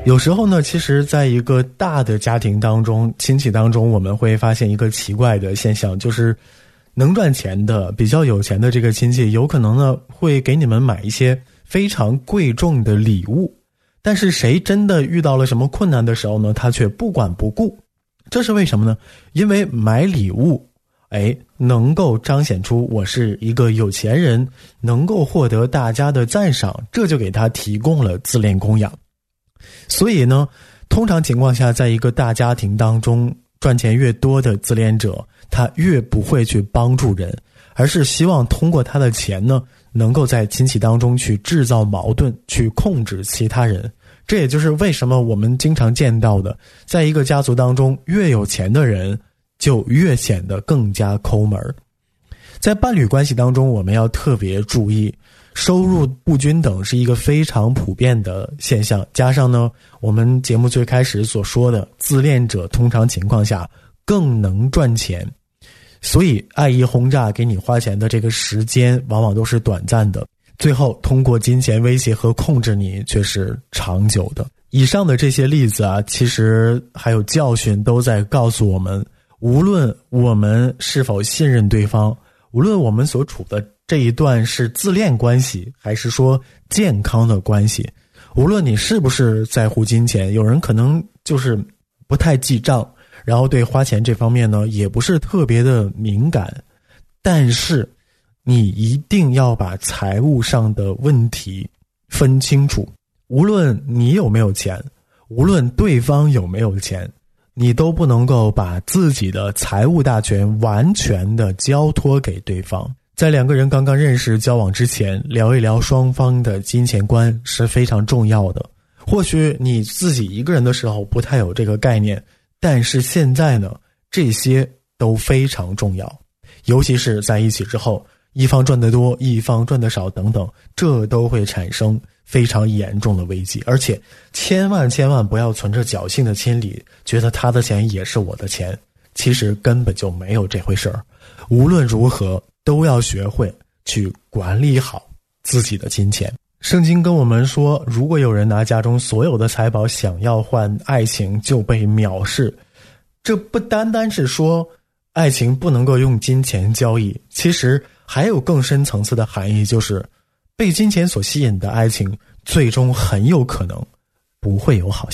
有时候呢，其实在一个大的家庭当中，亲戚当中，我们会发现一个奇怪的现象，就是能赚钱的比较有钱的这个亲戚，有可能呢会给你们买一些非常贵重的礼物，但是谁真的遇到了什么困难的时候呢，他却不管不顾。这是为什么呢？因为买礼物能够彰显出我是一个有钱人，能够获得大家的赞赏，这就给他提供了自恋供养。所以呢，通常情况下，在一个大家庭当中，赚钱越多的自恋者，他越不会去帮助人，而是希望通过他的钱呢，能够在亲戚当中去制造矛盾，去控制其他人。这也就是为什么我们经常见到的，在一个家族当中，越有钱的人就越显得更加抠门。在伴侣关系当中，我们要特别注意，收入不均等是一个非常普遍的现象，加上呢，我们节目最开始所说的，自恋者通常情况下更能赚钱，所以爱意轰炸给你花钱的这个时间往往都是短暂的，最后通过金钱威胁和控制你却是长久的。以上的这些例子啊，其实还有教训都在告诉我们，无论我们是否信任对方，无论我们所处的这一段是自恋关系还是说健康的关系，无论你是不是在乎金钱，有人可能就是不太记账，然后对花钱这方面呢也不是特别的敏感，但是你一定要把财务上的问题分清楚。无论你有没有钱，无论对方有没有钱，你都不能够把自己的财务大权完全的交托给对方。在两个人刚刚认识交往之前，聊一聊双方的金钱观是非常重要的。或许你自己一个人的时候不太有这个概念，但是现在呢，这些都非常重要。尤其是在一起之后，一方赚得多，一方赚得少等等，这都会产生非常严重的危机。而且千万不要存着侥幸的心理，觉得他的钱也是我的钱，其实根本就没有这回事儿。无论如何都要学会去管理好自己的金钱。圣经跟我们说，如果有人拿家中所有的财宝想要换爱情，就被藐视。这不单单是说爱情不能够用金钱交易，其实还有更深层次的含义，就是被金钱所吸引的爱情最终很有可能不会有好